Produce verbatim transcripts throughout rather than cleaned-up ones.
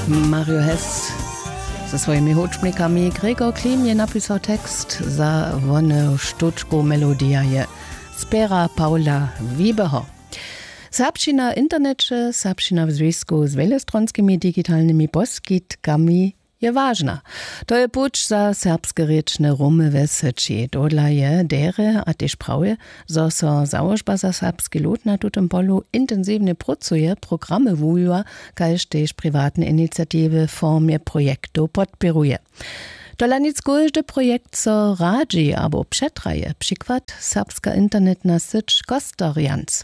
Mario Hess ze swoimi huczbnikami. Gregor Klim je napisał tekst za wonę sztuczku melodia je Spera Paula Wiebeho. Serbština internecie, serbština w związku z wielostronskimi digitalnymi poskitkami je ważna. To je puć za serbskie ryczne rumy w Syci. Dodla je dere, a też prawie, zo so założba za serbski lud na tutem polu intensywnie pracuje, programy wuja, kaž też prywatne inicjatywy w formie projektu podpieruje. To nic każdy projekt so radzi albo przetraje. Przykład serbska internetna syć Kostorians.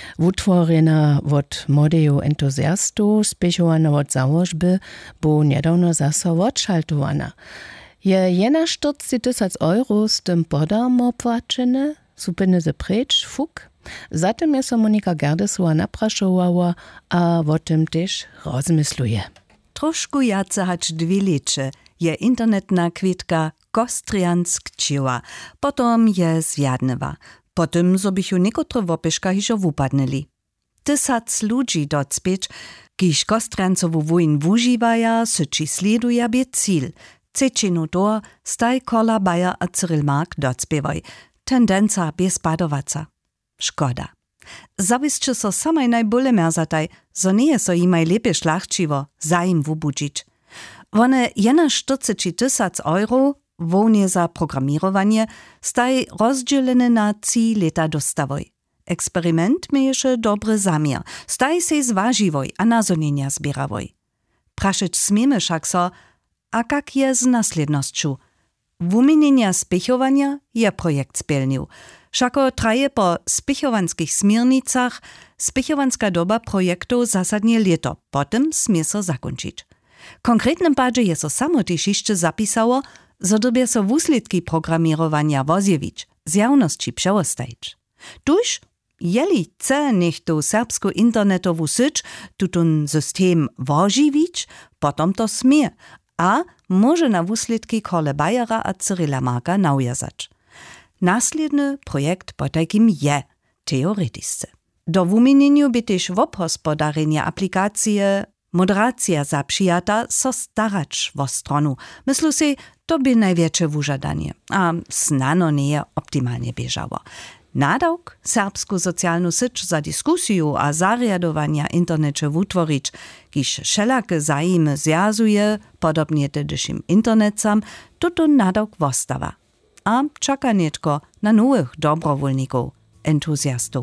Utworena od młodego entuzjastu, spiechowana od założby, bo niedawno zaso odszaltowana. Je jena czterdzieści tysięcy euro z tym podam opłacone, supiny ze precz, fuk. Zatem je so Monika Gerdesowa napraszowała, a o tym też rozmysluje. Troszku jace hać dwie lecze. Je internetna kwitka Kostrians kciła, potom je zjadnywa. Potem zobichu niekotre wopieszka hižo wupadnyli. Tysac ludzi docpieć, kiż Kostriancowu wujn wuživaja, syči sleduja bie cíl. Cečinu do staj Kola Bayer a Cyril Mark docpiewaj. Tendenca bie spadowaca. Szkoda. Zawisće so samaj najbole merzataj, zo nie so imaj lepe šlachčivo, zaim wubudzić. One jena czterdzieści tysięcy euro wonie za programirowanie staj rozdzielene na trzy lata dostawoj. Eksperyment mieješe dobry zamiar. Staj se zwažiwoj a nazonienia zbierawoj. Praszeć smiemy však so, a kak je z naslednosću. Wumienienia spichowania je projekt spełnił. Všako traje po spichovanskich smirnicach spichovanska doba projektu zasadnie leto, potem smie so zakończyć. Konkretnym padzie je so samo też jeszcze zapisało, zo dobie so wusledki programirowania wozjewić, z javnosti przełostajć. Tuż, jeli chce niech tu serbsku internetowu syć, tutun system wožiwić, potom to smie, a może na wusledki Kole Bayera a Cyrila Marka naujazać. Nasledny projekt potajkim je teoretisce. Do wumienieniu by też wobhospodarenia aplikacje moderacja zapřijata so starać wo stronu. Myslu si, to by największe wużadanie, a snano nie je optimalnie bieżało. Nadawk serbsku socjalnu syć za dyskusju a zariadowania internecie wutworić, kiż wszelakie zajmy zjazuje, podobnie tedyszym internetcam, to to nadawk wostawa. A czeka nietko na nowych dobrowolników, entuzjastów.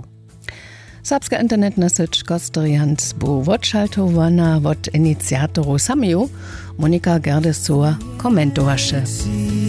Serbska internetna syć Kostorians bu odszaltowana od inicjatorów samiju, Monika Gerdesowa komentowaše.